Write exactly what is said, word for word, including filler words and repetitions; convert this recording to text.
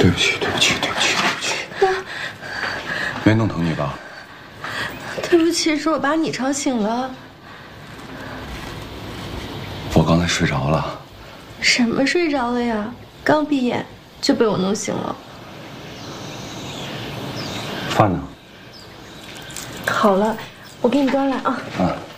对不起，对不起，对不起，对不起，没弄疼你吧？ 对不起，是我把你吵醒了。 我刚才睡着了。 什么睡着了呀？刚闭眼就被我弄醒了。 饭呢？ 好了，我给你端来啊。 啊。